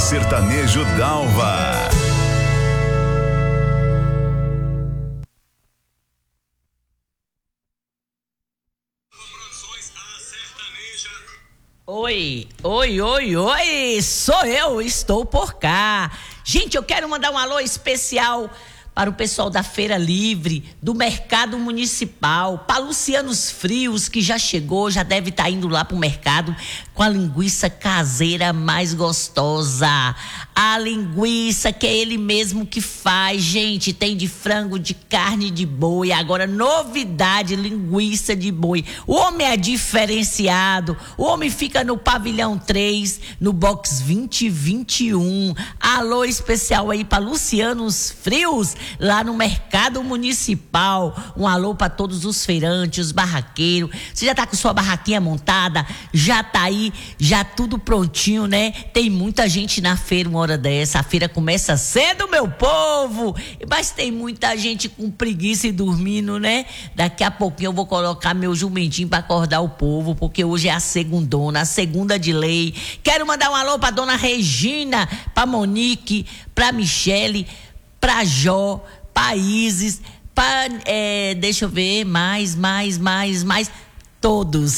Sertanejo Dalva. Oi, oi, oi, oi, sou eu, estou por cá. Gente, eu quero mandar um alô especial para o pessoal da Feira Livre, do Mercado Municipal, para Lucianos Frios, que já chegou, já deve estar indo lá para o mercado com a linguiça caseira mais gostosa. A linguiça que é ele mesmo que faz, gente, tem de frango, de carne de boi, agora novidade, linguiça de boi. O homem é diferenciado, o homem fica no pavilhão 3, no box 2021. Alô especial aí para Lucianos Frios, lá no Mercado Municipal. Um alô para todos os feirantes, os barraqueiros. Você já tá com sua barraquinha montada? Já tá aí, já tudo prontinho, né? Tem muita gente na feira uma hora dessa. A feira começa cedo, meu povo. Mas tem muita gente com preguiça e dormindo, né? Daqui a pouquinho eu vou colocar meu jumentinho para acordar o povo, porque hoje é a segundona, a segunda de lei. Quero mandar um alô para dona Regina, para Monique, para Michele, pra Jó, pra Isis, deixa eu ver, mais, todos.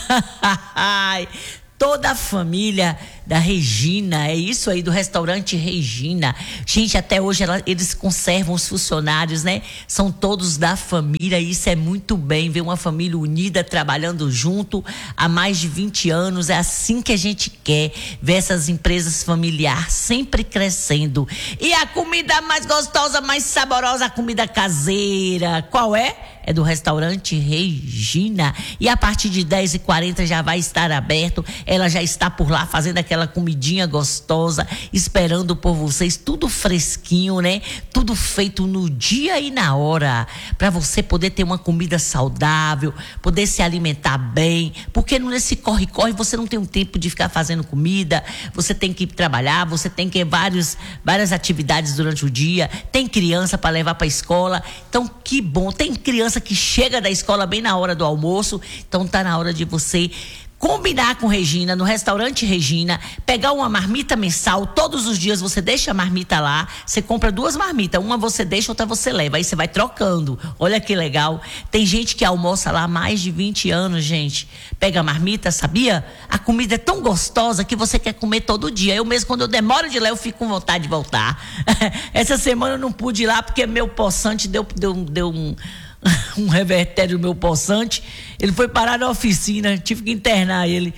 Toda a família da Regina, é isso aí, do restaurante Regina. Gente, até hoje eles conservam os funcionários, né? São todos da família, isso é muito bem, ver uma família unida, trabalhando junto há mais de 20 anos, é assim que a gente quer, ver essas empresas familiares sempre crescendo. E a comida mais gostosa, mais saborosa, a comida caseira, qual é? É do restaurante Regina, e a partir de 10h40 já vai estar aberto, ela já está por lá fazendo aquela comidinha gostosa, esperando por vocês, tudo fresquinho, né? Tudo feito no dia e na hora, para você poder ter uma comida saudável, poder se alimentar bem, porque nesse corre-corre você não tem um tempo de ficar fazendo comida, você tem que trabalhar, você tem que várias atividades durante o dia, tem criança para levar para a escola, então que bom, tem criança que chega da escola bem na hora do almoço, então tá na hora de você combinar com Regina, no restaurante Regina, pegar uma marmita mensal, todos os dias você deixa a marmita lá, você compra 2 marmitas, uma você deixa, outra você leva, aí você vai trocando, olha que legal. Tem gente que almoça lá há mais de 20 anos, gente, pega a marmita, sabia? A comida é tão gostosa que você quer comer todo dia. Eu mesmo, quando eu demoro de lá, eu fico com vontade de voltar. Essa semana eu não pude ir lá porque meu poçante deu um revertério no meu poçante, ele foi parar na oficina, tive que internar ele.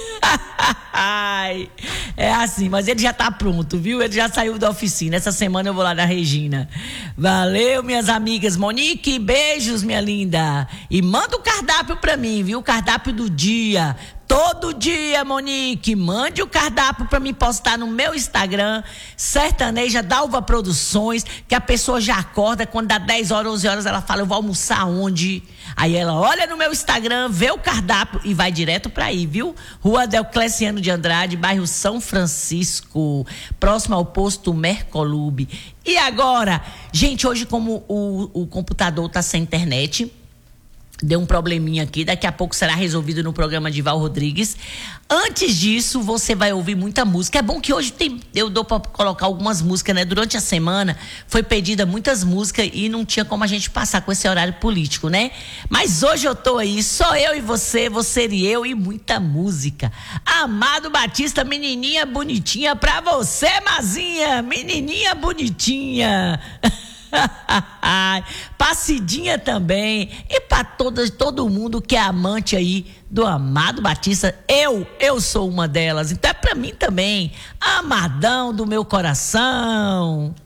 É assim, mas ele já tá pronto, viu? Ele já saiu da oficina. Essa semana eu vou lá na Regina. Valeu, minhas amigas. Monique, beijos, minha linda. E manda o cardápio pra mim, viu? O cardápio do dia. Todo dia, Monique, mande o cardápio para mim postar no meu Instagram, Sertaneja Dalva Produções, que a pessoa já acorda, quando dá 10 horas, 11 horas, ela fala, eu vou almoçar onde? Aí ela olha no meu Instagram, vê o cardápio e vai direto para aí, viu? Rua Deocleciano de Andrade, bairro São Francisco, próximo ao posto Mercolube. E agora, gente, hoje como o computador tá sem internet, deu um probleminha aqui, daqui a pouco será resolvido no programa de Val Rodrigues. Antes disso, você vai ouvir muita música. É bom que hoje eu dou para colocar algumas músicas, né? Durante a semana foi pedida muitas músicas e não tinha como a gente passar com esse horário político, né? Mas hoje eu tô aí, só eu e você e eu e muita música. Amado Batista, menininha bonitinha pra você, Mazinha, menininha bonitinha. Passidinha também, e para todo mundo que é amante aí do Amado Batista, eu sou uma delas, então é para mim também, amadão do meu coração.